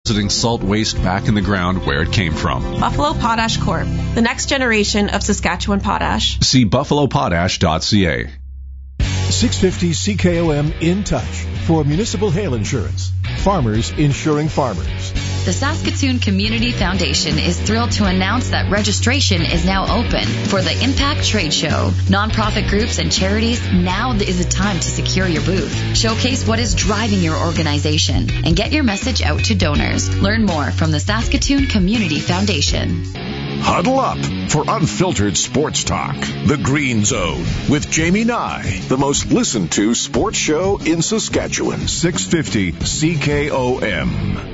depositing salt waste back in the ground where it came from. Buffalo Potash Corp., the next generation of Saskatchewan potash. See buffalopotash.ca. 650 CKOM In Touch for municipal hail insurance. Farmers insuring farmers. The Saskatoon Community Foundation is thrilled to announce that registration is now open for the Impact Trade Show. Nonprofit groups and charities, now is the time to secure your booth. Showcase what is driving your organization and get your message out to donors. Learn more from the Saskatoon Community Foundation. Huddle up for unfiltered sports talk. The Green Zone with Jamie Nye, the most listened to sports show in Saskatchewan. 650 CKOM.